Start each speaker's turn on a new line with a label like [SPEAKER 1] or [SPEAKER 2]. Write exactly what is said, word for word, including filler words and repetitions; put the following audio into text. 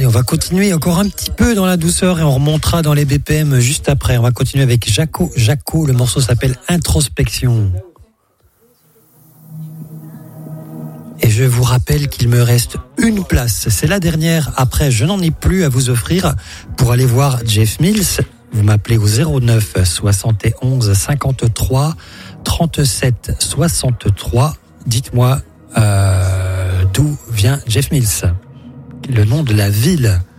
[SPEAKER 1] on va continuer encore un petit peu dans la douceur et on remontera dans les B P M juste après. On va continuer avec Jaco. Jaco, le morceau s'appelle Introspection. Et je vous rappelle qu'il me reste une place. C'est la dernière. Après, je n'en ai plus à vous offrir pour aller voir Jeff Mills. Vous m'appelez au zéro neuf soixante et onze cinquante-trois trente-sept soixante-trois. Dites-moi euh, d'où vient Jeff Mills. Le nom de la ville.